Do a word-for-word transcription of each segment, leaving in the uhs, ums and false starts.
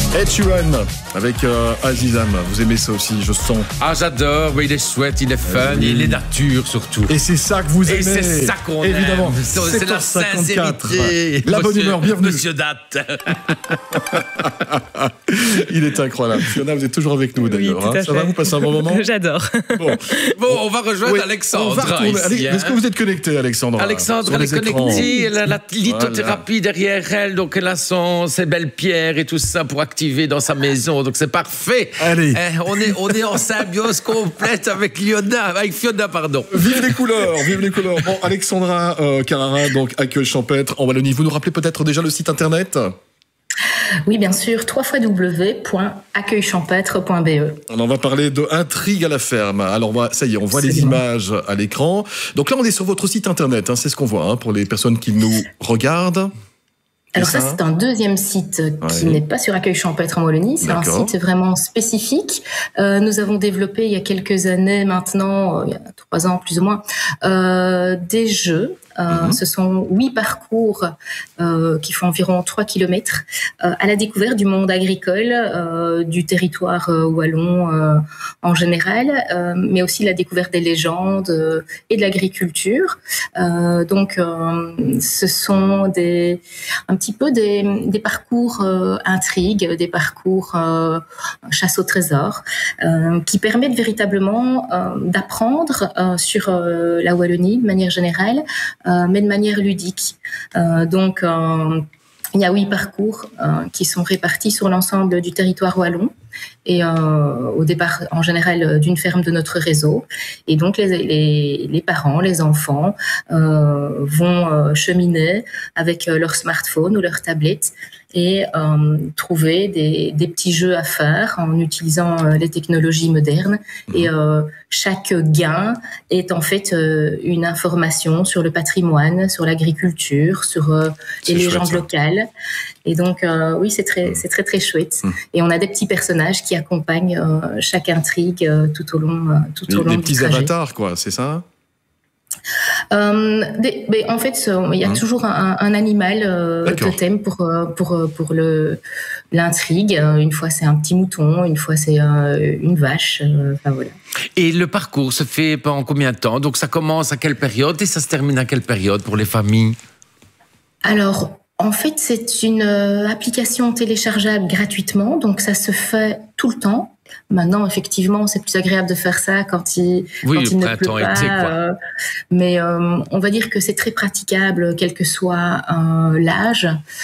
Ed Sheeran avec euh, Azizam. Vous aimez ça aussi, je sens. Ah, j'adore. Oui, il est chouette, il est fun, oui. Il est nature surtout. Et c'est ça que vous aimez. Et c'est ça qu'on aime. Évidemment. C'est la sincérité. La bonne humeur, bienvenue. Monsieur Date. Il est incroyable. Fiona, vous êtes toujours avec nous d'ailleurs. Oui, hein. Ça va, vous passez un bon moment? J'adore. Bon. bon, on va rejoindre oui, Alexandra. Ici, hein. Est-ce que vous êtes connecté, Alexandra? Alexandra, elle est connectée. Elle a la lithothérapie voilà. derrière elle. Donc, elle a son, ses belles pierres et tout ça pour activer dans sa maison. Donc, c'est parfait. Allez. Eh, on, est, on est en symbiose complète avec Fiona, avec Fiona, pardon. Vive les couleurs, vive les couleurs. Bon, Alexandra euh, Carrara, donc accueil champêtre en Wallonie. Vous nous rappelez peut-être déjà le site internet? Oui, bien sûr, w w w point accueil champêtre point b e. On va parler de intrigue à la ferme. Alors, on va, ça y est, on voit les images à l'écran. Donc là, on est sur votre site internet, hein, c'est ce qu'on voit hein, pour les personnes qui nous regardent. Alors ça, ça c'est un deuxième site qui ouais. n'est pas sur Accueil Champêtre en Wallonie, c'est un site vraiment spécifique. Euh, nous avons développé il y a quelques années maintenant, il y a trois ans plus ou moins, euh, des jeux. Euh, mm-hmm. Ce sont huit parcours euh, qui font environ trois kilomètres euh, à la découverte du monde agricole, euh, du territoire euh, wallon euh, en général, euh, mais aussi la découverte des légendes euh, et de l'agriculture. Euh, donc, euh, ce sont des, un petit peu des, des parcours euh, intrigues, des parcours euh, chasse au trésor, euh, qui permettent véritablement euh, d'apprendre euh, sur euh, la Wallonie de manière générale, Euh, mais de manière ludique. Euh, donc, euh, il y a huit parcours euh, qui sont répartis sur l'ensemble du territoire wallon et euh, au départ, en général, d'une ferme de notre réseau. Et donc, les, les, les parents, les enfants euh, vont euh, cheminer avec euh, leur smartphone ou leur tablette et euh, trouver des, des petits jeux à faire en utilisant euh, les technologies modernes. Mmh. Et euh, chaque gain est en fait euh, une information sur le patrimoine, sur l'agriculture, sur euh, les légendes chouette, locales. Et donc, euh, oui, c'est très, mmh. c'est très, très chouette. Mmh. Et on a des petits personnages qui accompagnent euh, chaque intrigue euh, tout au long, euh, tout les, au long des du petits trajet. avatars, quoi, c'est ça? Euh, des, mais en fait, il y a mmh. toujours un, un animal euh, totem pour pour pour le l'intrigue. Une fois c'est un petit mouton, une fois c'est euh, une vache. Euh, enfin voilà. Et le parcours se fait pendant combien de temps? Donc ça commence à quelle période et ça se termine à quelle période pour les familles? Alors. En fait, c'est une application téléchargeable gratuitement, donc ça se fait tout le temps. Maintenant, effectivement, c'est plus agréable de faire ça quand il, oui, quand il ne pleut pas. Été, quoi. Euh, mais euh, on va dire que c'est très praticable, quel que soit euh, l'âge.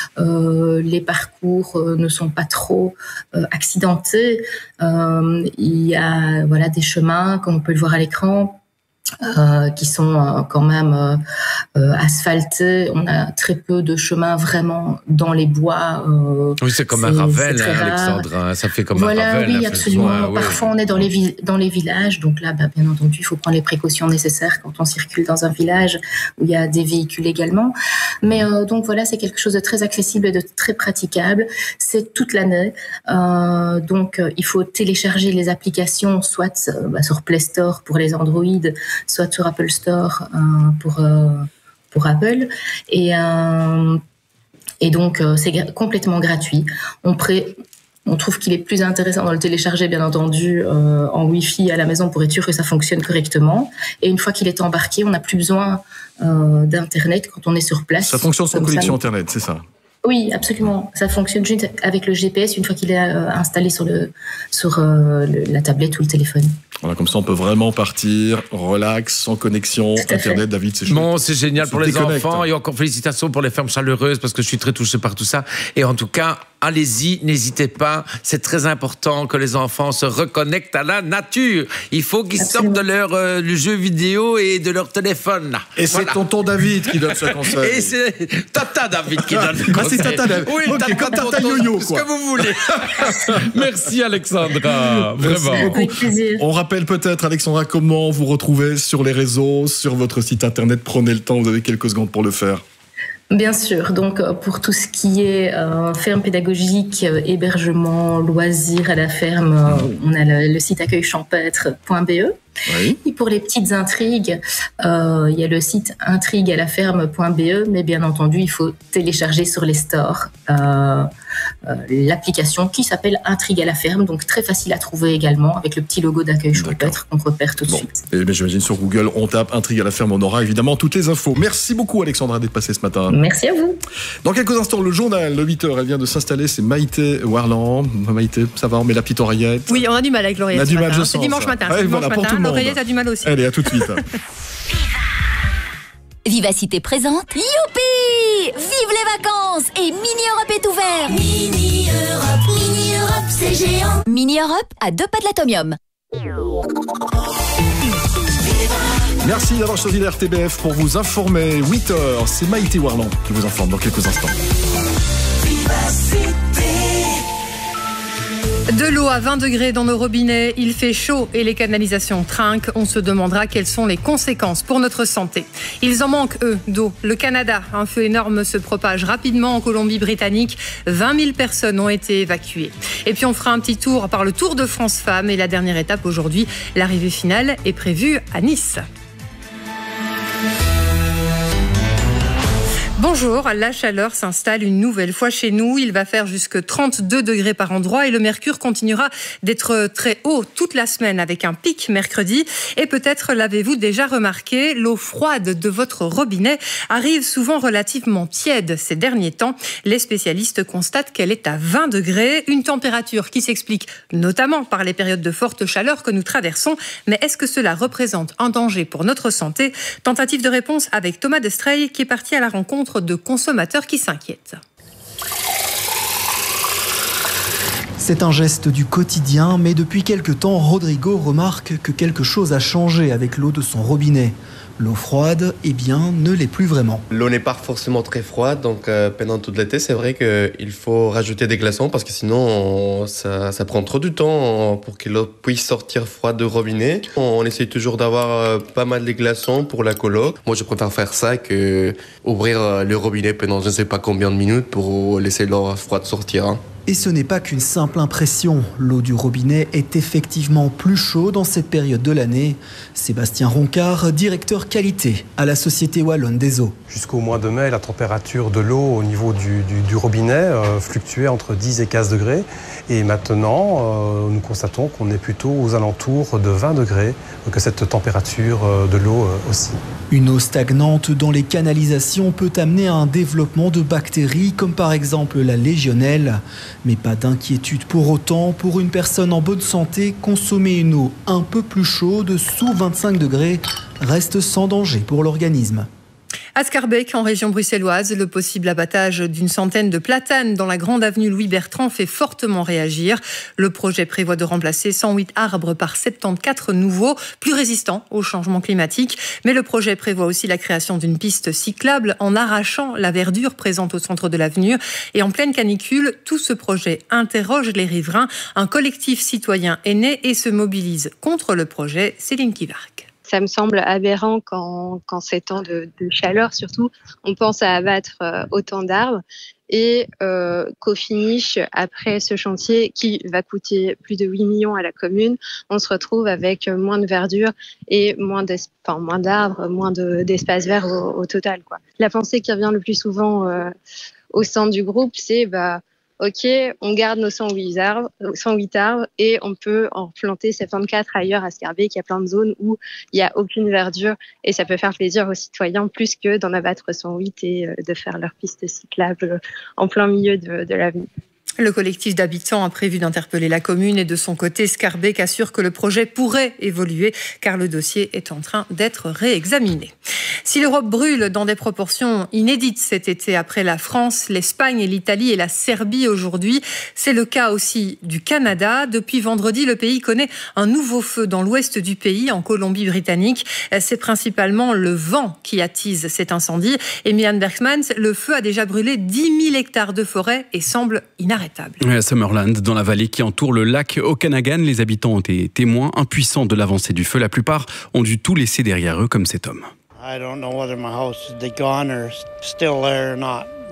Euh, les parcours euh, ne sont pas trop euh, accidentés. Euh, il y a voilà des chemins, comme on peut le voir à l'écran. Euh, qui sont euh, quand même euh, euh, asphaltés. On a très peu de chemins vraiment dans les bois. Euh, oui, c'est comme un Ravel, hein, Alexandra. Ça fait comme voilà, un Ravel. Oui, absolument. Besoin, Parfois, oui. on est dans les, vi- dans les villages. Donc là, bah, bien entendu, il faut prendre les précautions nécessaires quand on circule dans un village où il y a des véhicules également. Mais euh, donc voilà, c'est quelque chose de très accessible et de très praticable. C'est toute l'année. Euh, donc, euh, il faut télécharger les applications, soit euh, bah, sur Play Store pour les Android, soit sur Apple Store euh, pour euh, pour Apple et euh, et donc euh, c'est gra- complètement gratuit. On pré- on trouve qu'il est plus intéressant de le télécharger bien entendu euh, en Wi-Fi à la maison pour être sûr que ça fonctionne correctement. Et une fois qu'il est embarqué, on n'a plus besoin euh, d'internet quand on est sur place. Ça fonctionne sans Comme connexion ça. internet, c'est ça? Oui, absolument. Ça fonctionne juste avec le G P S une fois qu'il est euh, installé sur le sur euh, le, la tablette ou le téléphone. Voilà, comme ça, on peut vraiment partir, relax, sans connexion, internet, David, c'est chouette. Bon, c'est génial pour les déconnecte. enfants. Et encore félicitations pour les fermes chaleureuses parce que je suis très touché par tout ça. Et en tout cas, allez-y, n'hésitez pas. C'est très important que les enfants se reconnectent à la nature. Il faut qu'ils Absolument. sortent de leur euh, le jeu vidéo et de leur téléphone. Là. Et Voilà. c'est tonton David qui donne ce conseil. Et c'est Tata David qui donne le Ah, conseil. c'est Tata David. Oui, Ok, Tata, comme Tata tonton, Yo-Yo, ce quoi. que vous voulez. Merci Alexandra. Merci Vraiment. beaucoup. Avec plaisir. On rappelle peut-être, Alexandra, comment vous retrouvez sur les réseaux, sur votre site internet. Prenez le temps, vous avez quelques secondes pour le faire. Bien sûr, donc pour tout ce qui est euh, ferme pédagogique, euh, hébergement, loisirs à la ferme, euh, on a le, le site accueil champêtre point b e. Oui. Et pour les petites intrigues, euh, il y a le site intrigue à la ferme point b e, mais bien entendu, il faut télécharger sur les stores euh, euh, l'application qui s'appelle Intrigue à la ferme, donc très facile à trouver également, avec le petit logo d'accueil champêtre qu'on repère tout de bon. suite. Et bien, j'imagine sur Google, on tape Intrigue à la ferme, on aura évidemment toutes les infos. Merci beaucoup Alexandra d'être passée ce matin. Merci à vous. Dans quelques instants, le journal de huit heures, elle vient de s'installer, c'est Maïté Warland. Maïté, ça va, on met la petite oreillette. Oui, on a du mal avec l'oreillette. On a du mal, je sens. C'est dimanche matin. Ouais, dimanche voilà, matin. L'oreillette a du mal aussi. Allez, à tout de suite. Vivacité présente. Youpi! Vive les vacances! Et Mini Europe est ouvert! Mini Europe, Mini Europe, c'est géant! Mini Europe à deux pas de l'Atomium. Merci d'avoir choisi la R T B F pour vous informer. huit heures, c'est Maïté Warland qui vous informe dans quelques instants. De l'eau à vingt degrés dans nos robinets, il fait chaud et les canalisations trinquent. On se demandera quelles sont les conséquences pour notre santé. Ils en manquent, eux, d'eau. Le Canada, un feu énorme se propage rapidement en Colombie-Britannique. vingt mille personnes ont été évacuées. Et puis on fera un petit tour par le Tour de France Femmes. Et la dernière étape aujourd'hui, l'arrivée finale est prévue à Nice. Bonjour, la chaleur s'installe une nouvelle fois chez nous. Il va faire jusque trente-deux degrés par endroit et le mercure continuera d'être très haut toute la semaine avec un pic mercredi. Et peut-être l'avez-vous déjà remarqué, l'eau froide de votre robinet arrive souvent relativement tiède ces derniers temps. Les spécialistes constatent qu'elle est à vingt degrés, une température qui s'explique notamment par les périodes de forte chaleur que nous traversons. Mais est-ce que cela représente un danger pour notre santé ? Tentative de réponse avec Thomas Destrey qui est parti à la rencontre de consommateurs qui s'inquiètent. C'est un geste du quotidien, mais depuis quelque temps, Rodrigo remarque que quelque chose a changé avec l'eau de son robinet. L'eau froide, eh bien, ne l'est plus vraiment. L'eau n'est pas forcément très froide, donc euh, pendant tout l'été, c'est vrai qu'il faut rajouter des glaçons parce que sinon, on, ça, ça prend trop de temps pour que l'eau puisse sortir froide du robinet. On, on essaye toujours d'avoir euh, pas mal de glaçons pour la coloc. Moi, je préfère faire ça que ouvrir euh, le robinet pendant je ne sais pas combien de minutes pour laisser l'eau froide sortir. Hein. Et ce n'est pas qu'une simple impression. L'eau du robinet est effectivement plus chaude en cette période de l'année. Sébastien Roncard, directeur qualité à la Société Wallonne des Eaux. Jusqu'au mois de mai, la température de l'eau au niveau du, du, du robinet euh, fluctuait entre dix et quinze degrés. Et maintenant, euh, nous constatons qu'on est plutôt aux alentours de vingt degrés, que cette température euh, de l'eau euh, aussi. Une eau stagnante dans les canalisations peut amener à un développement de bactéries comme par exemple la légionnelle. Mais pas d'inquiétude pour autant. Pour une personne en bonne santé, consommer une eau un peu plus chaude, sous vingt-cinq degrés, reste sans danger pour l'organisme. À Scarbeck, en région bruxelloise, le possible abattage d'une centaine de platanes dans la grande avenue Louis-Bertrand fait fortement réagir. Le projet prévoit de remplacer cent huit arbres par soixante-quatorze nouveaux, plus résistants au changement climatique. Mais le projet prévoit aussi la création d'une piste cyclable en arrachant la verdure présente au centre de l'avenue. Et en pleine canicule, tout ce projet interroge les riverains. Un collectif citoyen est né et se mobilise contre le projet. Céline Kivark. Ça me semble aberrant qu'en, qu'en ces temps de, de chaleur, surtout, on pense à abattre euh, autant d'arbres et euh, qu'au finish, après ce chantier qui va coûter plus de huit millions à la commune, on se retrouve avec moins de verdure et moins, enfin, moins d'arbres, moins de, d'espace vert au, au total, quoi. La pensée qui revient le plus souvent euh, au sein du groupe, c'est bah, ok, on garde nos cent huit arbres, cent huit arbres et on peut en planter soixante-quatorze ailleurs à Scarbeck. Il y a plein de zones où il n'y a aucune verdure et ça peut faire plaisir aux citoyens plus que d'en abattre cent huit et de faire leur piste cyclable en plein milieu de, de l'avenue. Le collectif d'habitants a prévu d'interpeller la commune et de son côté, Scarbeck assure que le projet pourrait évoluer car le dossier est en train d'être réexaminé. Si l'Europe brûle dans des proportions inédites cet été après la France, l'Espagne, l'Italie et la Serbie aujourd'hui, c'est le cas aussi du Canada. Depuis vendredi, le pays connaît un nouveau feu dans l'ouest du pays, en Colombie-Britannique. C'est principalement le vent qui attise cet incendie. Et Mian Bergmans, le feu a déjà brûlé dix mille hectares de forêt et semble inarrêtable. À Summerland, dans la vallée qui entoure le lac Okanagan, les habitants ont été témoins impuissants de l'avancée du feu. La plupart ont dû tout laisser derrière eux, comme cet homme. I don't know whether my house is gone or still there or not.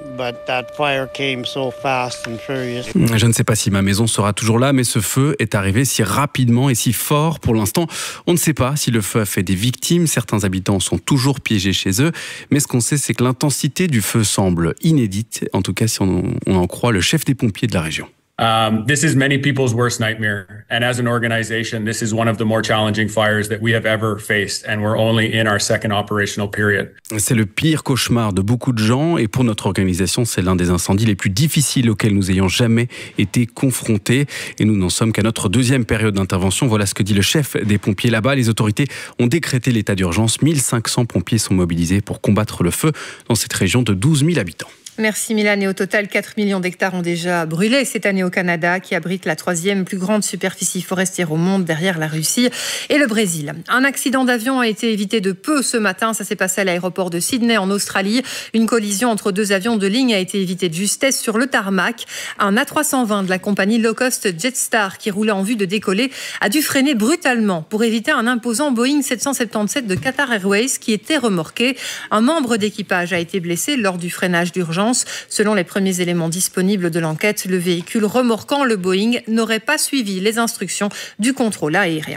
Je ne sais pas si ma maison sera toujours là, mais ce feu est arrivé si rapidement et si fort. Pour l'instant, on ne sait pas si le feu a fait des victimes. Certains habitants sont toujours piégés chez eux. Mais ce qu'on sait, c'est que l'intensité du feu semble inédite. En tout cas, si on, on en croit le chef des pompiers de la région. Um, this is many people's worst nightmare. And as an organization, this is one of the more challenging fires that we have ever faced. And we're only in our second operational period. C'est le pire cauchemar de beaucoup de gens. Et pour notre organisation, c'est l'un des incendies les plus difficiles auxquels nous ayons jamais été confrontés. Et nous n'en sommes qu'à notre deuxième période d'intervention. Voilà ce que dit le chef des pompiers là-bas. Les autorités ont décrété l'état d'urgence. mille cinq cents pompiers sont mobilisés pour combattre le feu dans cette région de douze mille habitants. Merci Milan. Et au total, quatre millions d'hectares ont déjà brûlé cette année au Canada, qui abrite la troisième plus grande superficie forestière au monde, derrière la Russie et le Brésil. Un accident d'avion a été évité de peu ce matin. Ça s'est passé à l'aéroport de Sydney en Australie. Une collision entre deux avions de ligne a été évitée de justesse sur le tarmac. Un A trois cent vingt de la compagnie low-cost Jetstar, qui roulait en vue de décoller, a dû freiner brutalement pour éviter un imposant Boeing sept cent soixante-dix-sept de Qatar Airways qui était remorqué. Un membre d'équipage a été blessé lors du freinage d'urgence. Selon les premiers éléments disponibles de l'enquête, le véhicule remorquant le Boeing n'aurait pas suivi les instructions du contrôle aérien.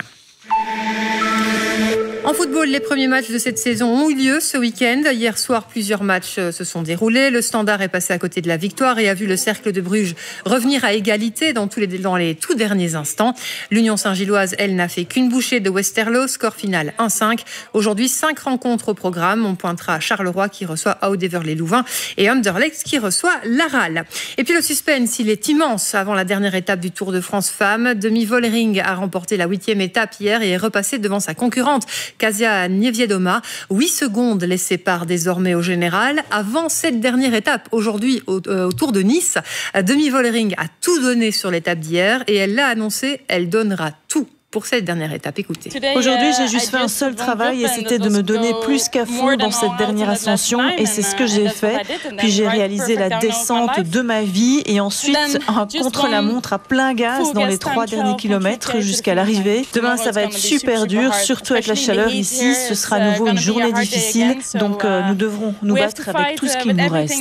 En football, les premiers matchs de cette saison ont eu lieu ce week-end. Hier soir, plusieurs matchs se sont déroulés. Le Standard est passé à côté de la victoire et a vu le Cercle de Bruges revenir à égalité dans, tous les, dans les tout derniers instants. L'Union Saint-Gilloise, elle, n'a fait qu'une bouchée de Westerlo. Score final un cinq. Aujourd'hui, cinq rencontres au programme. On pointera Charleroi qui reçoit Aude-Heverlee-Louvain et Anderlecht qui reçoit Laral. Et puis le suspense, il est immense avant la dernière étape du Tour de France Femmes. Demi Vollering a remporté la huitième étape hier et est repassée devant sa concurrente Kasia Niewiadoma. huit secondes les séparent désormais au général. Avant cette dernière étape, aujourd'hui au, euh, au Tour de Nice, Demi Vollering a tout donné sur l'étape d'hier et elle l'a annoncé, elle donnera tout pour cette dernière étape. Écoutez. Aujourd'hui, j'ai juste fait un seul travail et c'était de me donner plus qu'à fond dans cette dernière ascension et c'est ce que j'ai fait. Puis j'ai réalisé la descente de ma vie et ensuite un contre-la-montre à plein gaz dans les trois derniers kilomètres jusqu'à l'arrivée. Demain, ça va être super dur, surtout avec la chaleur ici. Ce sera à nouveau une journée difficile, donc euh, nous devrons nous battre avec tout ce qu'il nous reste.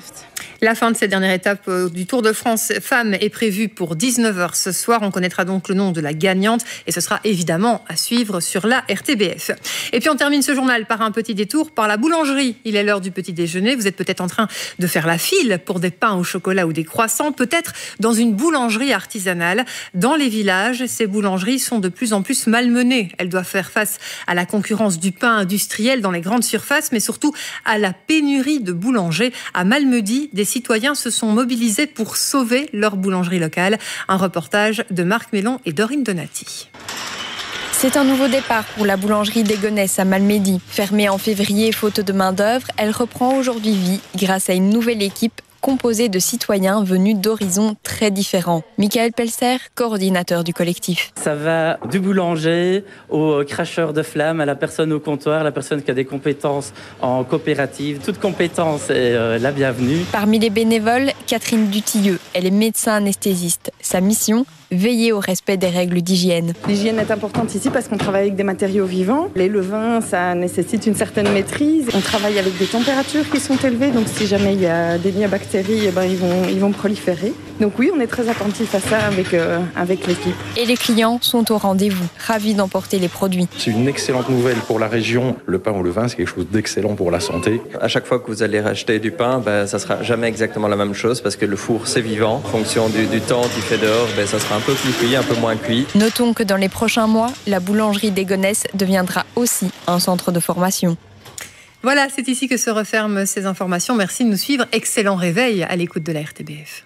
La fin de cette dernière étape du Tour de France Femmes est prévue pour dix-neuf heures ce soir. On connaîtra donc le nom de la gagnante et ce sera évidemment à suivre sur la R T B F. Et puis on termine ce journal par un petit détour par la boulangerie. Il est l'heure du petit déjeuner. Vous êtes peut-être en train de faire la file pour des pains au chocolat ou des croissants, peut-être dans une boulangerie artisanale. Dans les villages, ces boulangeries sont de plus en plus malmenées. Elles doivent faire face à la concurrence du pain industriel dans les grandes surfaces, mais surtout à la pénurie de boulangers. À Malmedy, des citoyens se sont mobilisés pour sauver leur boulangerie locale. Un reportage de Marc Mélon et Dorine Donati. C'est un nouveau départ pour la boulangerie des Gonesse à Malmedy. Fermée en février faute de main-d'œuvre, elle reprend aujourd'hui vie grâce à une nouvelle équipe composée de citoyens venus d'horizons très différents. Michael Pelser, coordinateur du collectif. Ça va du boulanger au cracheur de flammes, à la personne au comptoir, la personne qui a des compétences en coopérative. Toute compétence est euh, la bienvenue. Parmi les bénévoles, Catherine Dutilleux. Elle est médecin anesthésiste. Sa mission ? Veiller au respect des règles d'hygiène. L'hygiène est importante ici parce qu'on travaille avec des matériaux vivants. Les levains, ça nécessite une certaine maîtrise. On travaille avec des températures qui sont élevées, donc si jamais il y a des liens bactéries, eh ben, ils vont, ils vont proliférer. Donc oui, on est très attentif à ça avec, euh, avec l'équipe. Et les clients sont au rendez-vous, ravis d'emporter les produits. C'est une excellente nouvelle pour la région. Le pain ou le vin, c'est quelque chose d'excellent pour la santé. À chaque fois que vous allez racheter du pain, ben, ça sera jamais exactement la même chose parce que le four, c'est vivant. En fonction du, du temps qu'il fait dehors, ben, ça sera un peu plus cuit, un peu moins cuit. Notons que dans les prochains mois, la boulangerie des Gonesse deviendra aussi un centre de formation. Voilà, c'est ici que se referment ces informations. Merci de nous suivre. Excellent réveil à l'écoute de la R T B F.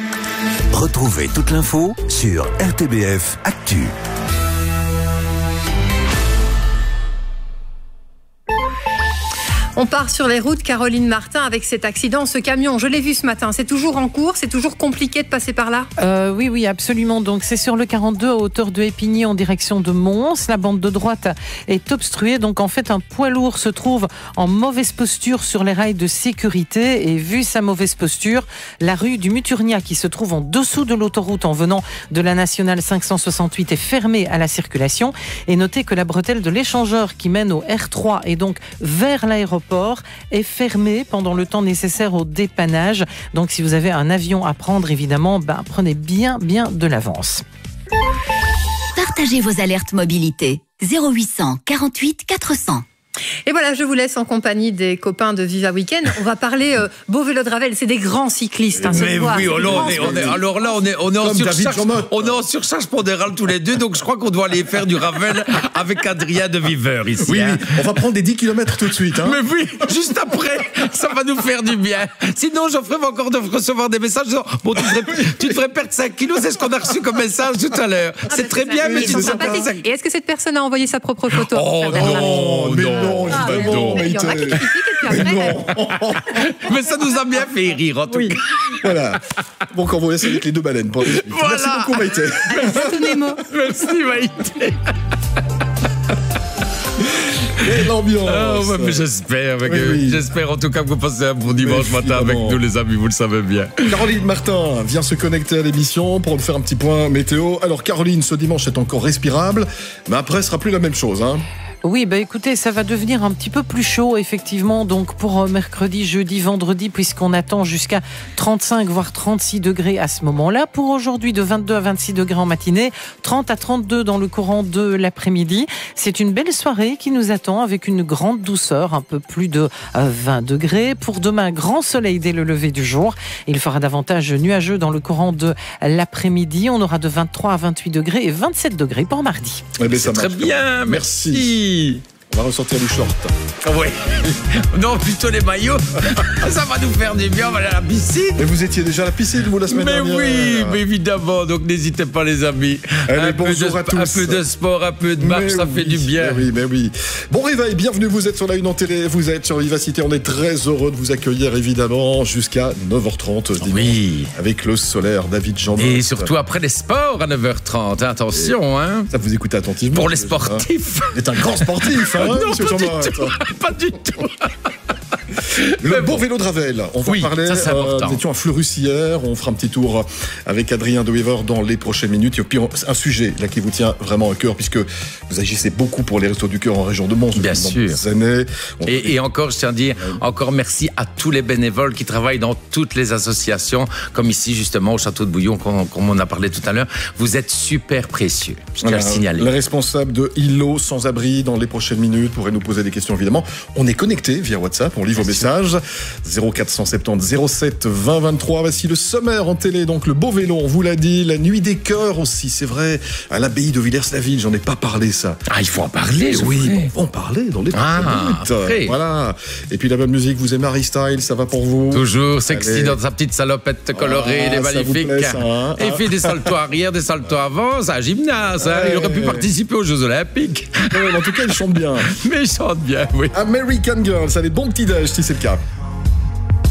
Retrouvez toute l'info sur R T B F Actu. On part sur les routes, Caroline Martin, avec cet accident. Ce camion, je l'ai vu ce matin, c'est toujours en cours, c'est toujours compliqué de passer par là euh, Oui, oui, absolument. Donc c'est sur le quarante-deux à hauteur de Épigny en direction de Mons. La bande de droite est obstruée. Donc en fait, un poids lourd se trouve en mauvaise posture sur les rails de sécurité. Et vu sa mauvaise posture, la rue du Muturnia, qui se trouve en dessous de l'autoroute en venant de la nationale cinq cent soixante-huit, est fermée à la circulation. Et notez que la bretelle de l'échangeur qui mène au R trois et donc vers l'aéroport l'aéroport est fermé pendant le temps nécessaire au dépannage. Donc si vous avez un avion à prendre, évidemment, ben, prenez bien, bien de l'avance. Partagez vos alertes mobilité. zéro huit cent quarante-huit quatre cents. Et voilà, je vous laisse en compagnie des copains de Viva Weekend. On va parler euh, beau vélo de Ravel. C'est des grands cyclistes. Hein, mais oui, alors, on est, on est, alors là, on est, on est en surcharge, on est en surcharge pondérale tous les deux. Donc je crois qu'on doit aller faire du Ravel avec Adrien de Viver ici. Oui, hein. oui, on va prendre des dix kilomètres tout de suite. Hein. Mais oui, juste après, ça va nous faire du bien. Sinon, Geoffrey va encore de recevoir des messages disant bon, tu devrais, tu devrais perdre cinq kilos. C'est ce qu'on a reçu comme message tout à l'heure. Ah, c'est ben, très c'est bien, ça. mais tu ne sais pas. Et est-ce que cette personne a envoyé sa propre photo? Oh non, mais non, non, Ah, vraiment, non, mais il y en a qui critiquent et puis après... Mais ça nous a bien fait rire, en tout Oui. cas. Voilà. Donc on vous laisse avec les deux baleines. Pour... Voilà. Merci beaucoup, Maïté. Merci, Maïté. Et l'ambiance. Oh, ouais, mais j'espère, Oui, oui. j'espère en tout cas que vous passez un bon dimanche matin avec nous, les amis, vous le savez bien. Caroline Martin vient se connecter à l'émission pour nous faire un petit point météo. Alors Caroline, ce dimanche est encore respirable, mais après ce sera plus la même chose, hein. Oui, bah écoutez, ça va devenir un petit peu plus chaud, effectivement, donc pour euh, mercredi, jeudi, vendredi, puisqu'on attend jusqu'à trente-cinq, voire trente-six degrés à ce moment-là. Pour aujourd'hui, de vingt-deux à vingt-six degrés en matinée, trente à trente-deux dans le courant de l'après-midi. C'est une belle soirée qui nous attend avec une grande douceur, un peu plus de euh, vingt degrés. Pour demain, grand soleil dès le lever du jour. Il fera davantage nuageux dans le courant de l'après-midi. On aura de vingt-trois à vingt-huit degrés et vingt-sept degrés pour mardi. Eh bien, ça Très marche. bien, Merci. merci. On va ressortir les shorts. Oui. Non, plutôt les maillots. Ça va nous faire du bien, on va aller à la piscine. Et vous étiez déjà à la piscine, vous, la semaine Mais dernière? oui, mais évidemment. Donc n'hésitez pas, les amis. Allez, un, peu bonjour de, à tous. un peu de sport, un peu de marche, Mais ça oui, fait du bien. Mais oui, mais oui. Bon réveil, bienvenue, vous êtes sur la Une en télé, vous êtes sur Vivacité. On est très heureux de vous accueillir, évidemment, jusqu'à neuf heures trente dimanche, Oui. avec le solaire David Jean. Et surtout après les sports à neuf heures trente. Attention, hein. Ça, vous écoutez attentivement. Pour les sportifs. Vous êtes un grand sportif, hein, Non, monsieur pas du Jean-Marc. tout. Pas du tout. Le beau vélo de Ravel, on va Oui, parler. ça, c'est euh, important. nous étions à Fleurus hier, on fera un petit tour avec Adrien de Wever dans les prochaines minutes. Et puis un sujet là qui vous tient vraiment à cœur, puisque vous agissez beaucoup pour les Restos du Cœur en région de Mons depuis Bien de sûr. nombreuses années. On- Et, et encore, je tiens à dire, encore merci à tous les bénévoles qui travaillent dans toutes les associations, comme ici justement au Château de Bouillon, comme, comme on a parlé tout à l'heure. Vous êtes super précieux, je tiens à le Voilà, signaler. les responsables de I L O Sans-Abri dans les prochaines minutes pourraient nous poser des questions évidemment. On est connecté via WhatsApp, on lit vos messages. zéro quatre cent soixante-dix zéro sept vingt vingt-trois. Voici le sommaire en télé, donc le beau vélo, on vous l'a dit, la nuit des cœurs aussi, c'est vrai, à l'abbaye de Villers-la-Ville, j'en ai pas parlé ça. Ah, il faut en parler, Et oui, Geoffrey. on va en parler dans les prochaines Ah, minutes. après. Voilà. Et puis la bonne musique, vous aimez Harry Styles, ça va pour vous? Toujours sexy Allez. dans sa petite salopette colorée, Ah, il est ça vous magnifique. plaît, ça, hein? Et il fait des saltos arrière, des saltos avant, c'est un gymnase. hein. Ouais. Il aurait pu participer aux Jeux Olympiques. Ouais, en tout cas, il chante bien. Mais il chante bien, oui. American Girl, ça va être bon petit déj si c'est le cas.